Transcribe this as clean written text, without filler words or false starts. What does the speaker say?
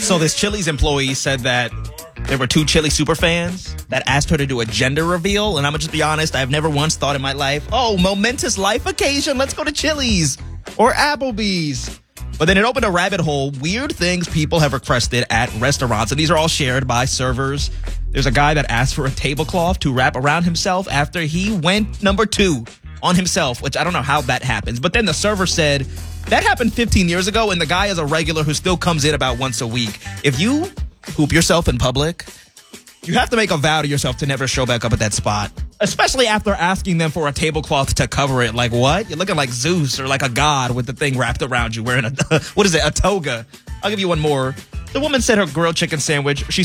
So this Chili's employee said that there were two Chili super fans that asked her to do a gender reveal. And I'm going to just be honest, I've never once thought in my life, oh, momentous life occasion, let's go to Chili's or Applebee's. But then it opened a rabbit hole, weird things people have requested at restaurants. And these are all shared by servers. There's a guy that asked for a tablecloth to wrap around himself after he went number 2 on himself, which I don't know how that happens. But then the server said, that happened 15 years ago, and the guy is a regular who still comes in about once a week. If you poop yourself in public, you have to make a vow to yourself to never show back up at that spot, especially after asking them for a tablecloth to cover it. Like, what? You're looking like Zeus or like a god with the thing wrapped around you wearing a toga. I'll give you one more. The woman said her grilled chicken sandwich, she